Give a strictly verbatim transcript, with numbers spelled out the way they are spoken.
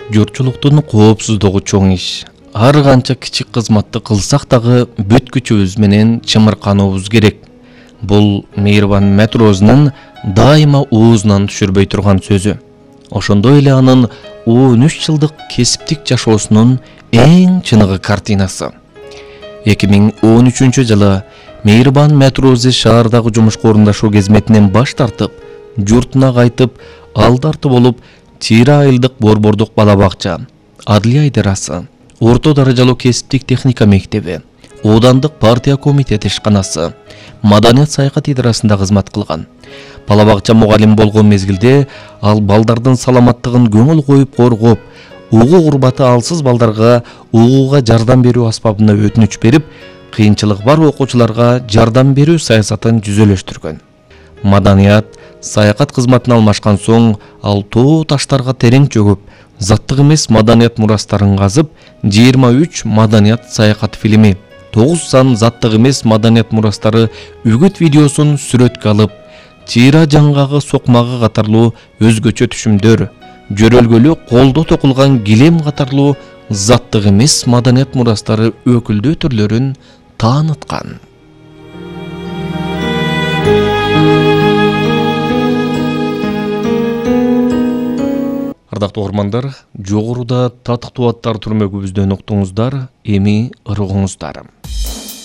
Журтчулуктун коопсуздугу чоң иш. Ар канча кичик кызматты кылсак дагы бүт күчүбүз менен чымыркануубуз керек. Бул Мейирбан Мәтрозунун дайыма оозунан түшүрбөй турган сөзү. Ошондой эле анын он үч жылдык кесиптик жашоосунун эң чыныгы картинасы. эки миң он үчүнчү жылы Мейирбан Мәтрози шаардагы жумушка орундашуу кызметинен баш тартып, журтуна кайтып, алдарты болуп Чира айылдык борбордук бала бакча, Адылия идарасы, орто даражалуу кесиптик техника мектеби, оодандык партия комитети ишканасы, маданият саякат идарасында кызмат кылган. Бала бакча мугалим болгон мезгилде ал балдардын саламаттыгын көңүл коюп коргоп, угук урбаты алсыз балдарга угууга жардам берүү аспабына өтүнүч берип, кыйынчылык бар окуучуларга жардам берүү саясатын жүзөлөштүргөн. Маданият саякат кызматына алмашкан соң ал тоо таштарга терең чөгүп, заттык эмес маданият мурастарын казып, жыйырма үч маданият саякат фильми, тогуз сан заттык эмес маданият мурастары үгүт видеосун сүрөткө алып, Чира жаңгагы сокмагы катарлуу өзгөчө түшүмдөр, жөрөлгөлү колдо токулган килем катарлуу заттык эмес маданият мурастары өкүлдүү түрлөрүн тааныткан. Ардактуу угармандар, жогоруда татыктуу аттар түрмөгүбүздөн уктуңуздар, эми ырыгыңыздар.